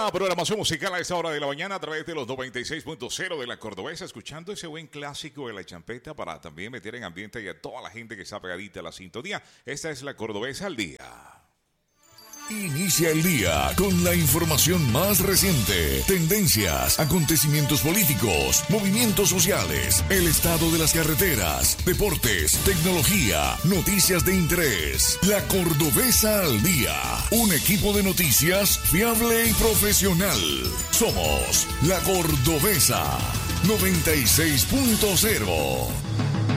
buena programación musical a esta hora de la mañana a través de los 96.0 de la Cordobesa, escuchando ese buen clásico de la champeta para también meter en ambiente y a toda la gente que está pegadita a la sintonía. Esta es la Cordobesa al día. Inicia el día con la información más reciente, tendencias, acontecimientos políticos, movimientos sociales, el estado de las carreteras, deportes, tecnología, noticias de interés. La Cordobesa al día, un equipo de noticias fiable y profesional. Somos La Cordobesa 96.0.